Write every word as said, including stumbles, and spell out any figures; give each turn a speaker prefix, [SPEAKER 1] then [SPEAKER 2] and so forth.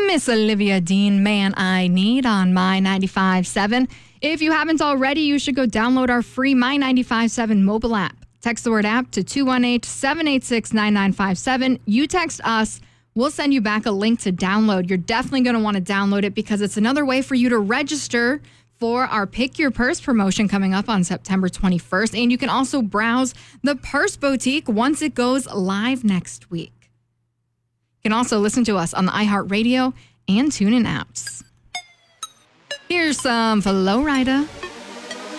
[SPEAKER 1] Miss Olivia Dean, Man I Need on My ninety-five point seven. If you haven't already, you should go download our free My ninety-five point seven mobile app. Text the word app to two one eight, seven eight six, nine nine five seven. You text us, we'll send you back a link to download. You're definitely going to want to download it because it's another way for you to register for our Pick Your Purse promotion coming up on September twenty-first. And you can also browse the Purse Boutique once it goes live next week. You can also listen to us on the iHeartRadio and TuneIn apps. Here's some Flo Rida.